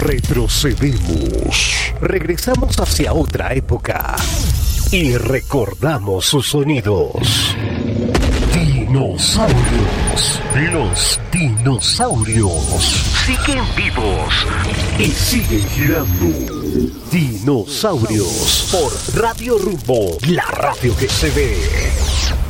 Retrocedemos. Regresamos hacia otra época y recordamos sus sonidos. Dinosaurios. Los dinosaurios siguen vivos y siguen girando. Dinosaurios por Radio Rumbo, la radio que se ve.